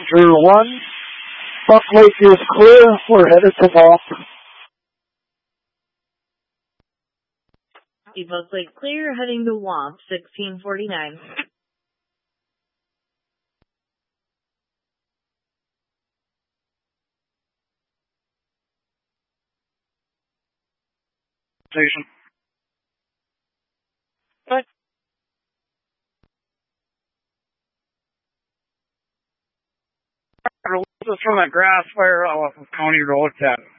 Roger 1. Buck Lake is clear. We're headed to Wamp. Buck Lake clear, heading to Wamp, 1649. Station. What? This is from that grass fire off of County Road 10.